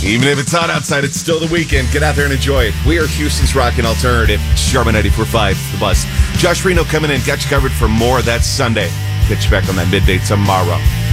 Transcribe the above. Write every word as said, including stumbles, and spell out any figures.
Even if it's hot outside, it's still the weekend. Get out there and enjoy it. We are Houston's Rockin' Alternative. Sharma ninety-four point five, The Buzz. Josh Reno coming in. Got you covered for more. That's Sunday. Get you back on that midday tomorrow.